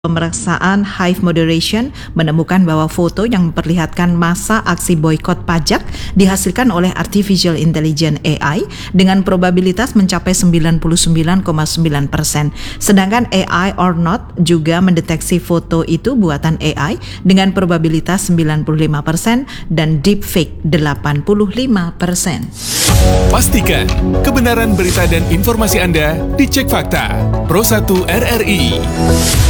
Pemeriksaan Hive Moderation menemukan bahwa foto yang memperlihatkan masa aksi boikot pajak dihasilkan oleh Artificial Intelligence AI dengan probabilitas mencapai 99,9%. Sedangkan AI or not juga mendeteksi foto itu buatan AI dengan probabilitas 95% dan deepfake 85%. Pastikan kebenaran berita dan informasi Anda dicek fakta. Pro 1 RRI.